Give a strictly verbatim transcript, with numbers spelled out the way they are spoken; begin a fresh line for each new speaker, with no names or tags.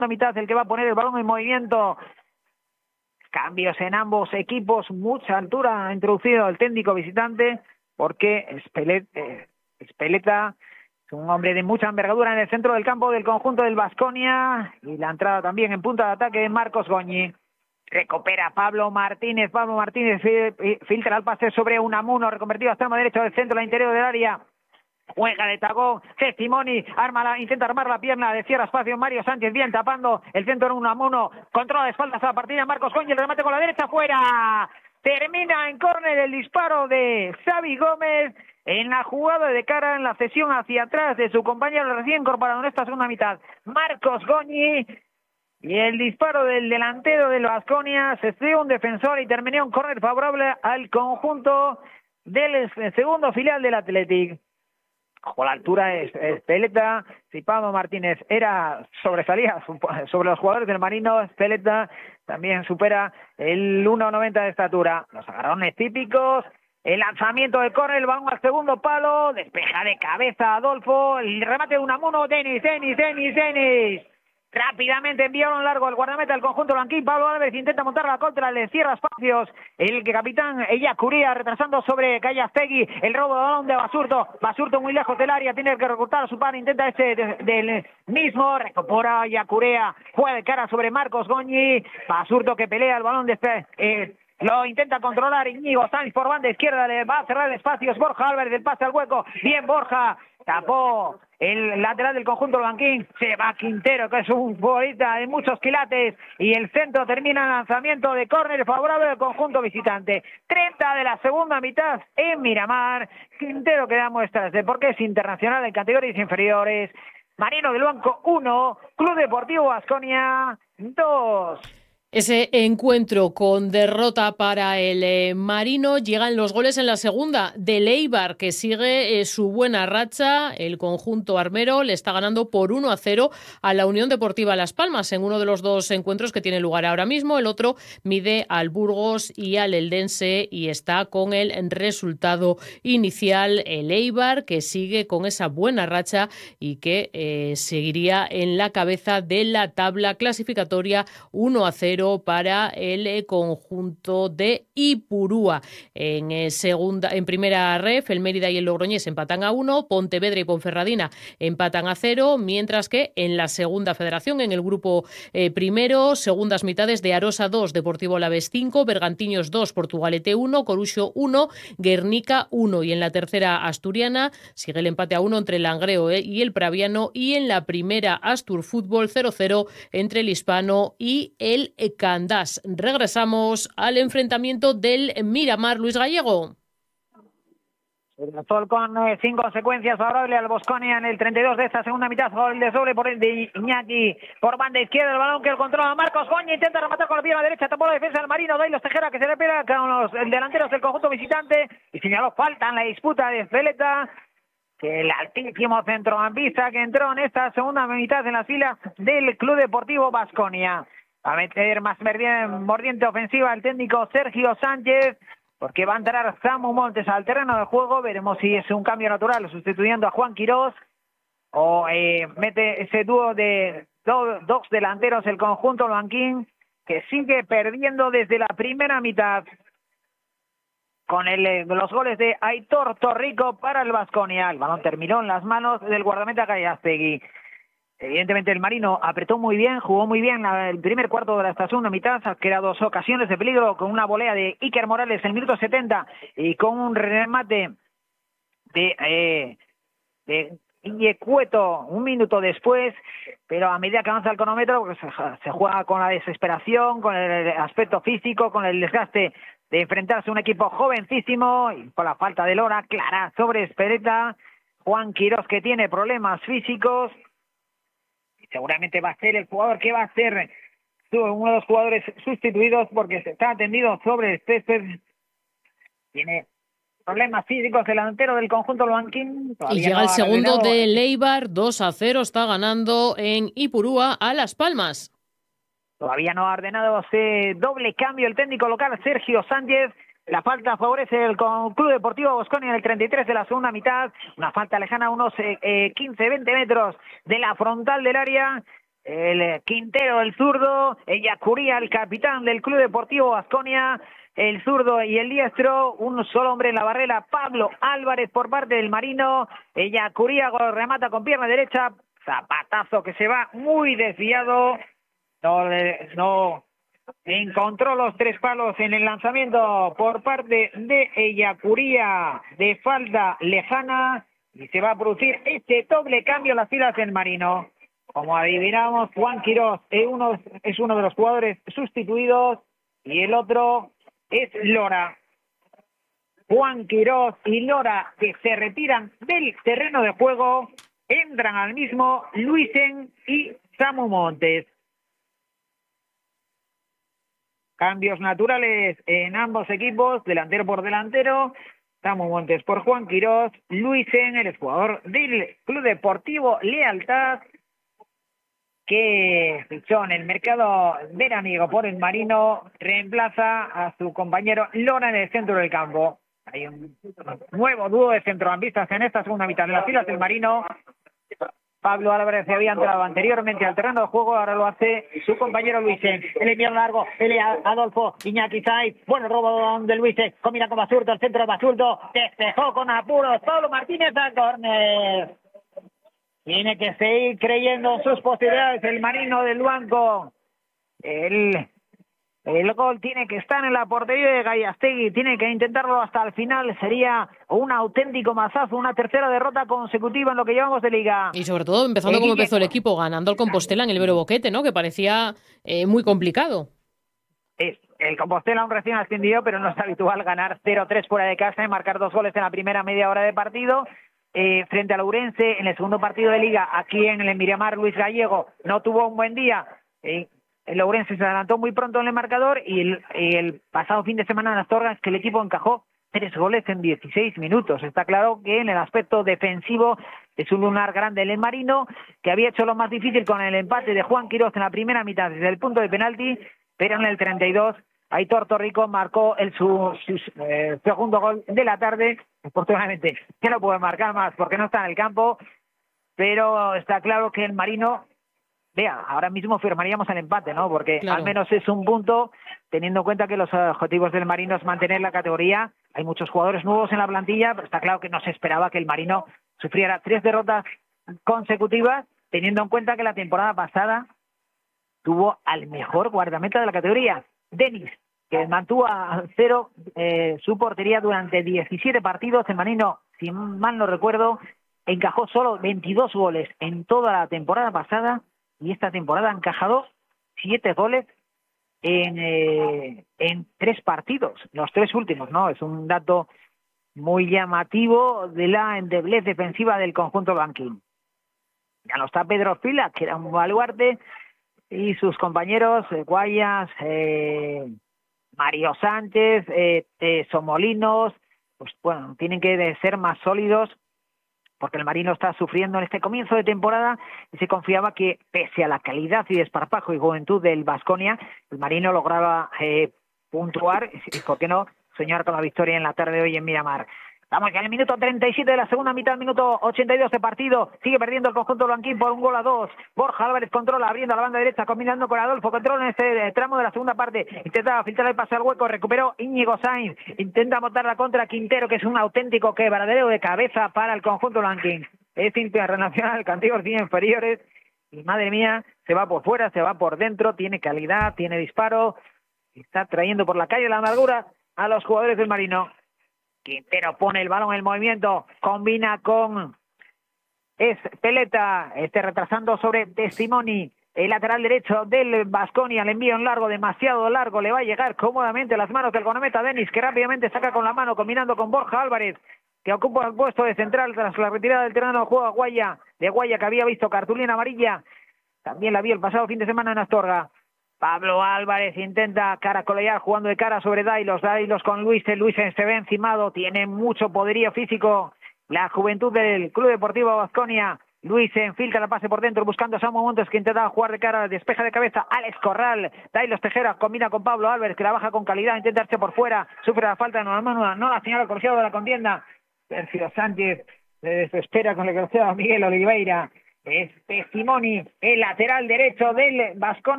mitad el que va a poner el balón en movimiento. Cambios en ambos equipos, mucha altura ha introducido el técnico visitante, porque Espeleta, eh, Espeleta es un hombre de mucha envergadura en el centro del campo del conjunto del Baskonia, y la entrada también en punta de ataque de Marcos Goñi. Recupera Pablo Martínez, Pablo Martínez filtra el pase sobre Unamuno, reconvertido a extremo derecho del centro, al interior del área. Juega de tagón, Testimoni, arma la, intenta armar la pierna, de cierra espacio Mario Sánchez, bien tapando el centro en Unamuno, controla de espaldas a la partida Marcos Goñi, el remate con la derecha, fuera. Termina en córner el disparo de Xavi Gómez en la jugada de cara, en la cesión hacia atrás de su compañero recién incorporado en esta segunda mitad, Marcos Goñi. Y el disparo del delantero del Baskonia, se estudió un defensor y terminó un córner favorable al conjunto del segundo filial del Athletic. Con la altura es, es Peleta, si Pablo Martínez era sobresalía sobre los jugadores del Marino, Peleta también supera el uno noventa de estatura. Los agarrones típicos, el lanzamiento de córner, el balón al segundo palo, despeja de cabeza Adolfo, el remate de Unamuno, Denis, Denis, Denis, Denis. Rápidamente enviaron largo al guardameta del conjunto blanquín. Pablo Álvarez intenta montar la contra, le cierra espacios el capitán Ellacuría, retrasando sobre Gallastegui, el robo de balón de Basurto, Basurto muy lejos del área, tiene que recortar a su par, intenta ese de, del mismo, recupera Ellacuría, juega de cara sobre Marcos Goñi, Basurto que pelea el balón de eh, lo intenta controlar Íñigo Sanz por banda izquierda, le va a cerrar espacios Borja Álvarez, el pase al hueco, bien Borja, tapó el lateral del conjunto blanquín, se va Quintero, que es un futbolista de muchos quilates, y el centro termina el lanzamiento de córner favorable al conjunto visitante. treinta de la segunda mitad en Miramar. Quintero que da muestras de por qué es internacional en categorías inferiores. Marino del Banco uno, Club Deportivo Baskonia dos.
Ese encuentro con derrota para el eh, Marino, llegan los goles en la segunda del Eibar, que sigue eh, su buena racha. El conjunto armero le está ganando por uno a cero a la Unión Deportiva Las Palmas en uno de los dos encuentros que tiene lugar ahora mismo. El otro mide al Burgos y al Eldense y está con el resultado inicial el Eibar, que sigue con esa buena racha y que eh, seguiría en la cabeza de la tabla clasificatoria. Uno a cero para el conjunto de Ipurúa. En eh, segunda, en primera ref, el Mérida y el Logroñés empatan a uno, Pontevedra y Ponferradina empatan a cero, mientras que en la segunda federación, en el grupo eh, primero, segundas mitades de Arosa dos, Deportivo Alavés cinco, Bergantiños dos, Portugalete uno, Coruxo uno, Guernica uno, y en la tercera asturiana sigue el empate a uno entre el Langreo eh, y el Praviano, y en la primera Astur Fútbol cero cero entre el Hispano y el Candás. Regresamos al enfrentamiento del Miramar. Luis Gallego.
El Sol con eh, cinco secuencias favorable al Baskonia en el treinta y dos de esta segunda mitad. Gol de doble por el de Iñaki por banda izquierda, el balón que el controla Marcos Goñi, intenta rematar con la pierna derecha, tapó la defensa del Marino, Dailos Tejera que se le pega con los delanteros del conjunto visitante y señaló falta en la disputa de Peleta, que el altísimo centrocampista que entró en esta segunda mitad en las filas del Club Deportivo Baskonia. Va a meter más mordiente ofensiva el técnico Sergio Sánchez, porque va a entrar Samu Montes al terreno de juego. Veremos si es un cambio natural sustituyendo a Juan Quirós o eh, mete ese dúo de do, dos delanteros el conjunto blanquín, que sigue perdiendo desde la primera mitad con el, los goles de Aitor Torrico para el Baskonia. El balón terminó en las manos del guardameta Gallastegui. Evidentemente el Marino apretó muy bien, jugó muy bien la, el primer cuarto de esta segunda mitad, ha creado dos ocasiones de peligro con una volea de Iker Morales en el minuto setenta y con un remate de, eh, de Guille Cueto un minuto después, pero a medida que avanza el cronómetro pues, se juega con la desesperación, con el aspecto físico, con el desgaste de enfrentarse a un equipo jovencísimo y con la falta de lora clara sobre Espeleta. Juan Quirós, que tiene problemas físicos, seguramente va a ser el jugador que va a ser uno de los jugadores sustituidos, porque se está atendido sobre el césped. Tiene problemas físicos el delantero del conjunto blanquín.
Y llega
no
el segundo
ordenado.
de Eibar, dos a cero, está ganando en Ipurúa a Las Palmas.
Todavía no ha ordenado ese doble cambio el técnico local Sergio Sánchez. La falta favorece el Club Deportivo Baskonia en el treinta y tres de la segunda mitad. Una falta lejana a unos eh, quince veinte metros de la frontal del área. el Quintero, el zurdo, Ellacuría, el capitán del Club Deportivo Baskonia, el zurdo y el diestro, un solo hombre en la barrera, Pablo Álvarez por parte del Marino, Ellacuría remata con pierna derecha, zapatazo que se va muy desviado, no, no encontró los tres palos en el lanzamiento por parte de Ellacuría de falda lejana y se va a producir este doble cambio en las filas del Marino. Como adivinamos, Juan Quirós es uno, es uno de los jugadores sustituidos y el otro es Lora. Juan Quirós y Lora, que se retiran del terreno de juego, entran al mismo Luisen y Samu Montes. Cambios naturales en ambos equipos, delantero por delantero. Samu Montes por Juan Quirós, Luisen, el jugador del Club Deportivo Lealtad, que fichó en el mercado veraniego por el Marino, reemplaza a su compañero Lora en el centro del campo. Hay un nuevo dúo de centrocampistas en esta segunda mitad de las filas del Marino. Pablo Álvarez se había entrado anteriormente al terreno de juego, ahora lo hace su compañero Luisen. El envío largo, el Adolfo Iñaki Saiz, bueno robo de Luisen, combina con Basurto, el centro de Basurto, despejó con apuros Pablo Martínez a córner. Tiene que seguir creyendo en sus posibilidades el Marino del banco. El, el gol tiene que estar en la portería de Gallastegui, tiene que intentarlo hasta el final. Sería un auténtico mazazo, una tercera derrota consecutiva en lo que llevamos de liga.
Y sobre todo empezando como empezó el equipo, ganando al Compostela en el Vero Boquete, ¿no? Que parecía eh, muy complicado.
Es el Compostela un recién ascendido, pero no es habitual ganar cero tres fuera de casa y marcar dos goles en la primera media hora de partido. Eh, frente al Ourense en el segundo partido de liga aquí en el Miramar, Luis Gallego no tuvo un buen día. eh, el Ourense se adelantó muy pronto en el marcador y el, el pasado fin de semana en Astorga es que el equipo encajó tres goles en dieciséis minutos. Está claro que en el aspecto defensivo es un lunar grande el Marino, que había hecho lo más difícil con el empate de Juan Quirós en la primera mitad desde el punto de penalti, pero en el treinta y dos Aitor Torrico marcó el su, su eh, segundo gol de la tarde. Afortunadamente que no puede marcar más porque no está en el campo, pero está claro que el Marino, vea, ahora mismo firmaríamos el empate, ¿no? Porque claro, al menos es un punto, teniendo en cuenta que los objetivos del Marino es mantener la categoría. Hay muchos jugadores nuevos en la plantilla, pero está claro que no se esperaba que el Marino sufriera tres derrotas consecutivas, teniendo en cuenta que la temporada pasada tuvo al mejor guardameta de la categoría, Denis, que mantuvo a cero eh, su portería durante diecisiete partidos. El Marino, si mal no recuerdo, encajó solo veintidós goles en toda la temporada pasada y esta temporada ha encajado siete goles en, eh, en tres partidos, los tres últimos, ¿no? Es un dato muy llamativo de la endeblez defensiva del conjunto banquín. Ya no está Pedro Fila, que era un baluarte, y sus compañeros, eh, Guayas, eh, Mario Sánchez, eh, eh, Somolinos, pues bueno, tienen que ser más sólidos porque el Marino está sufriendo en este comienzo de temporada y se confiaba que pese a la calidad y desparpajo y juventud del Baskonia, el Marino lograba eh, puntuar y, ¿por qué no?, soñar con la victoria en la tarde de hoy en Miramar. Estamos ya en el minuto treinta y siete de la segunda mitad, minuto ochenta y dos de partido. Sigue perdiendo el conjunto blanquín por un gol a dos. Borja Álvarez controla, abriendo a la banda derecha, combinando con Adolfo. Controla en este tramo de la segunda parte. Intenta filtrar el pase al hueco, recuperó Íñigo Sainz. Intenta montar la contra Quintero, que es un auténtico quebradero de cabeza para el conjunto blanquín. Es internacional, categorías inferiores. Y madre mía, se va por fuera, se va por dentro. Tiene calidad, tiene disparo. Está trayendo por la calle la amargura a los jugadores del Marino. Quintero pone el balón en movimiento, combina con es Peleta, este retrasando sobre Testimoni, el lateral derecho del Baskonia, le envía un largo, demasiado largo, le va a llegar cómodamente a las manos del gonometa Denis, que rápidamente saca con la mano, combinando con Borja Álvarez, que ocupa el puesto de central tras la retirada del terreno de juego a Guaya, de Guaya, que había visto cartulina amarilla, también la vio el pasado fin de semana en Astorga. Pablo Álvarez intenta caracolear jugando de cara sobre Dailos, Dailos con Luis, Luis se ve encimado, tiene mucho poderío físico, la juventud del Club Deportivo Baskonia. Luis se infiltra la pase por dentro buscando a Samu Montes, que intenta jugar de cara, despeja de cabeza Alex Corral, Dailos Tejera combina con Pablo Álvarez, que la baja con calidad, intenta irse por fuera, sufre la falta de Nueva, no la señala el colegiado de la contienda. Sergio Sánchez le desespera con el colegiado Miguel Oliveira. es Simoni, el lateral derecho del Baskonia.